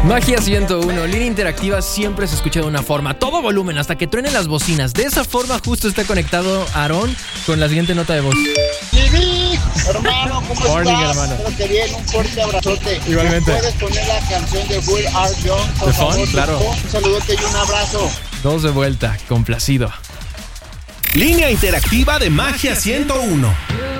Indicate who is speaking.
Speaker 1: Magia 101, línea interactiva siempre se escucha de una forma, todo volumen, hasta que truenen las bocinas. De esa forma justo está conectado Aarón con la siguiente nota de voz.
Speaker 2: Vivi, hermano, ¿cómo
Speaker 1: Morning,
Speaker 2: estás?
Speaker 1: hermano.
Speaker 2: Espero que bien, un fuerte abrazote.
Speaker 1: Igualmente.
Speaker 2: ¿Puedes poner la canción de We Are Young, por
Speaker 1: ¿De
Speaker 2: favor?
Speaker 1: Fun? Claro.
Speaker 2: Un saludote y un abrazo.
Speaker 1: Dos de vuelta, complacido.
Speaker 3: Línea interactiva de Magia 101.